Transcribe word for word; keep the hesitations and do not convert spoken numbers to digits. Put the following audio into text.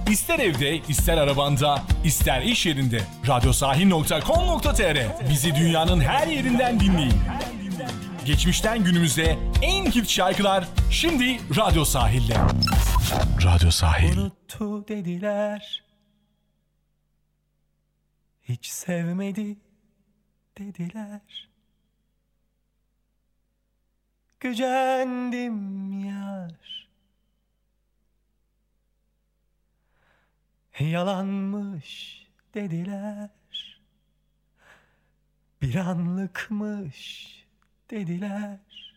İster evde, ister arabanda, ister iş yerinde. radyosahil nokta com nokta tr. Bizi dünyanın her yerinden dinleyin. Geçmişten günümüze en hit şarkılar şimdi Radyo Sahil'de. Radyo Sahil. Unuttu dediler, hiç sevmedi dediler. Gücendim yar, yalanmış dediler. Bir anlıkmış dediler.